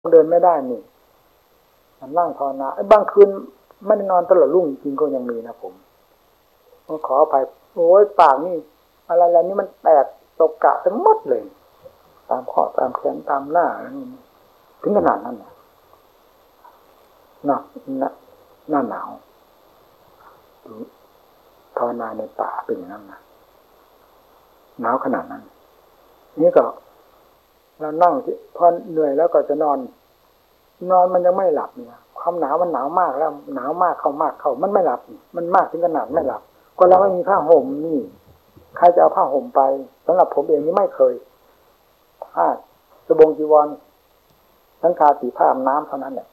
เดินไม่ได้นี่นั่งภาวนาบางคืนไม่ได้นอนตลอดรุ่งจริงก็ยังมีนะผมขออภัยโอ้ยปากนี่อะไรๆนี่มันแตกตกกะทั้งหมดเลยตามข้อตามแขนตามหน้าถึงขนาดนั้นนะหน้าหนาวภาวนาในป่าเป็นอย่างนั้นนะหนาวขนาดนั้นนี่ก็เรานั่งพอเหนื่อยแล้วก็จะนอนมันยังไม่หลับเนี่ยความหนาวมันหนาวมากแล้วหนาวมากเข้ามันไม่หลับมันมากถึงขนาดไม่หลับก็เราไม่มีผ้าห่มนี่ใครจะเอาผ้าห่มไปสำหรับผมเองนี่ไม่เคยผ้าสบงจีวรทั้งคาสีผ้าอาบน้ำเท่านั้นแหละ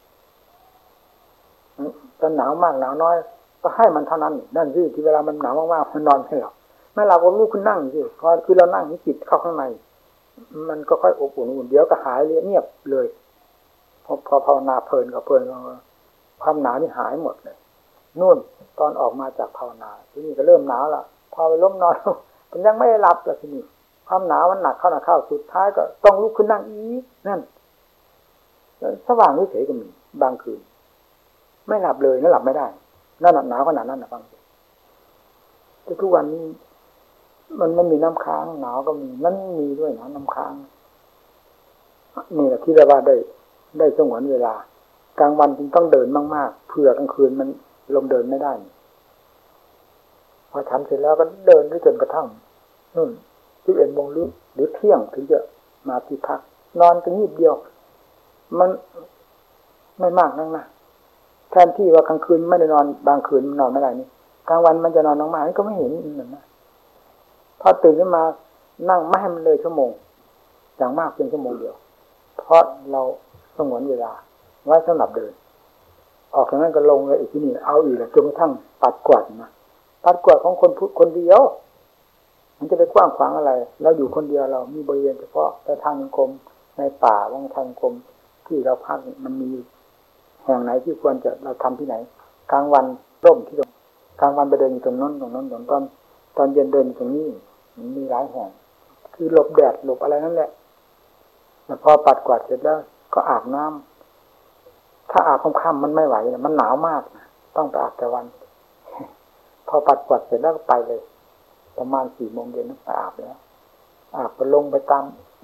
จะหนาวมากหนาวน้อยก็ให้มันเท่านั้นนั่นสิที่เวลามันหนาวมากๆมันนอนไม่หลับไม่หลับก็ลุกขึ้นนั่งสิพอคือเรานั่งจิตเข้าข้างในมันก็ค่อยอบอุ่นเดี๋ยวก็หายเงียบเลยพอภาวนาเพลินก็ความหนาวนี่หายหมดเลยนู่นตอนออกมาจากภาวนาที่นี่ก็เริ่มหนาวละพอไปล้มนอนมันยังไม่ได้หลับแล้วทีนี้ความหนาวมันหนักเข้าสุดท้ายก็ต้องลุกขึ้นนั่งอีกนั่นสว่างเฉยๆก็มีบางคืนไม่หลับเลยนั่นหลับไม่ได้นั่นหนาวขนาดนั้นนะบางทีแต่ทุกวันนี้มันไม่มีน้ำค้างหนาวก็มีมันมีด้วยนะน้ำค้างนี่แหละที่เรียกว่าได้สงวนเวลากลางวันจึงต้องเดินมากๆเผื่อกลางคืนมันลมเดินไม่ได้พอฉันเสร็จแล้วก็เดินจนกระทั่งนู่น11 โมงหรือเที่ยงถึงจะมาที่พักนอนกันนิดเดียวมันไม่มากนักนะแทนที่ว่ากลางคืนไม่ได้นอนบางคืนนอนไม่ได้นี่กลางวันมันจะนอนมากๆนี่ก็ไม่เห็นเหมือนนะพอตื่นขึ้นมานั่งไม่ให้มันเลยชั่วโมงอย่างมากเป็นชั่วโมงเดียวเพราะเราสงวนเวลาไว้สำหรับเดินออกจากนั้นก็ลงเลยอีกที่นี่เอาอีกแล้วจนกระทั่งปัดกวาดนะปัดกวาดของคนเดียวมันจะไปกว้างขวางอะไรเราอยู่คนเดียวเรามีบริเวณเฉพาะแต่ทางกรมในป่าว่างทางกรมที่เราพักมันมีแห่งไหนที่ควรจะเราทำที่ไหนกลางวันร่มที่ตรงกลางวันไปเดินอยู่ตรงนั้นตอนเย็นเดินตรงนี้มีหลายแห่งคือหลบแดดหลบอะไรนั่นแหละแต่พอปัดกวาดเสร็จแล้วก็อาบน้ำถ้าอาบค่ำๆมันไม่ไหวมันหนาวมากต้องไปอาบแต่วันพอปัดกวาดเสร็จแล้วก็ไปเลยประมาณ 4 โมงเย็นไปอาบแล้วอาบไปลงไปตาม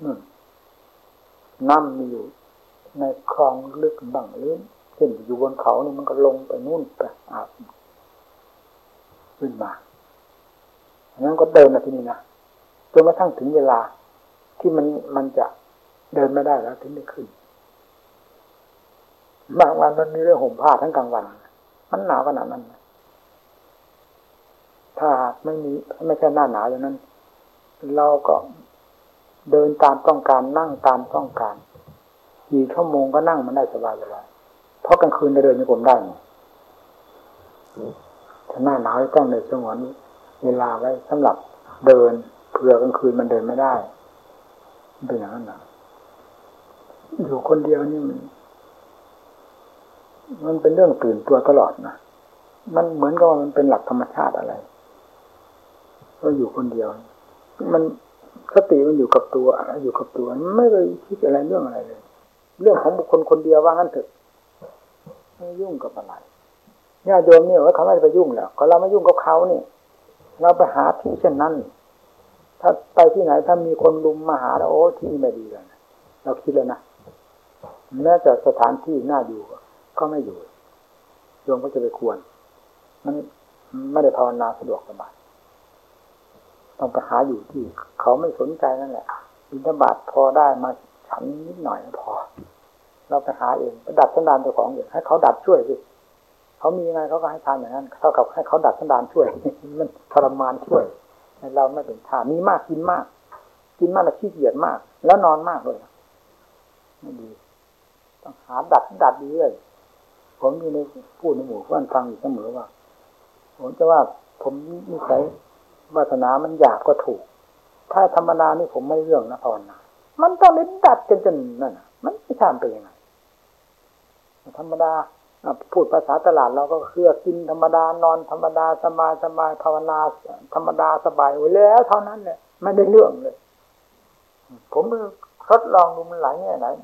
น้ำมีอยู่ในคลองลึกบ้างหรือเช่นอยู่บนเขานี่มันก็ลงไปนู่นไปอาบขึ้นมางั้นก็เดินมาที่นี่นะจนกระทั่งถึงเวลาที่มันจะเดินไม่ได้แล้วถึงได้ขึ้นบางวันมันมีเรื่องห่มผ้าทั้งกลางวันมันหนาวขนาดนั้นถ้าไม่ใช่หน้าหนาวอย่างนั้นเราก็เดินตามต้องการนั่งตามต้องการกี่ชั่วโมงก็นั่งมันได้สบายๆเพราะกลางคืนเดินยังผมได้ถ้าหน้าหนาวต้องในสงวนเวลาไว้สำหรับเดินเผื่อกลางคืนมันเดินไม่ได้เป็นอย่างนั้นนะอยู่คนเดียวนี่มันเป็นเรื่องตื่นตัวตลอดนะมันเหมือนกับว่ามันเป็นหลักธรรมชาติอะไรก็อยู่คนเดียวมันสติมันอยู่กับตัวไม่เคยคิดอะไรเรื่องอะไรเลยเรื่องของบุคคลคนเดียวว่างั้นเถอะไม่ยุ่งกับอะไรญาติโยมเนี่ยว่าเขาไม่ไปยุ่งแล้วก็เราไม่ยุ่งกับเขานี่เราไปหาที่เช่นนั้นถ้าไปที่ไหนถ้ามีคนลุมมาหาแล้วโอ้ที่ไม่ดีเลยเราคิดแล้วนะแม้แต่สถานที่น่าอยู่ก็ไม่อยู่โยมก็จะไปควรมันไม่ได้ภาวนาสะดวกสบายต้องไปหาอยู่ที่เขาไม่สนใจนั่นแหละบิณฑบาตพอได้มาฉันนิดหน่อยพอเราไปหาเองไปดัดสันดานเจ้าของเองให้เขาดัดช่วยสิเขามีไงเขาก็ให้ทานอย่างนั้นเท่ากับให้เขาดัดสันดานช่วยมันทรมานช่วยเราไม่เป็นท่ามีมากกินมากแล้วขี้เกียจมากแล้วนอนมากเลยไม่ดีต้องหาดัดดีเลยผมมีในพูดในหมู่เพื่อนฟังอยู่เสมอว่าผมจะว่าผมนิสัยวาสนามันหยาบก็ถูกถ้าธรรมดานี่ผมไม่เรื่องนะภาวนามันต้องเล่นดัดจนนั่นน่ะมันไม่ทำไปยังไงธรรมดาพูดภาษาตลาดเราก็คือกินธรรมดานอนธรรมดาสบายภาวนาธรรมดาสบายไว้แล้วเท่านั้นแหละไม่ได้เรื่องเลยผมทดลองดูมันหลายแง่ไหน